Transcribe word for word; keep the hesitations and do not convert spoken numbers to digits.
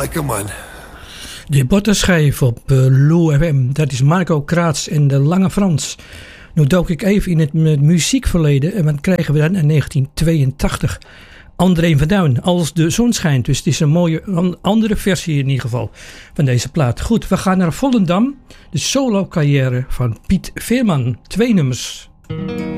lekker man. De bottenschijf op uh, Lou F M, dat is Marco Kraats en de Lange Frans. Nu dook ik even in het, het muziekverleden en wat krijgen we dan in negentien tweeëntachtig? André van Duin, Als de zon schijnt. Dus het is een mooie andere versie in ieder geval van deze plaat. Goed, we gaan naar Volendam. De solo carrière van Piet Veerman. Twee nummers.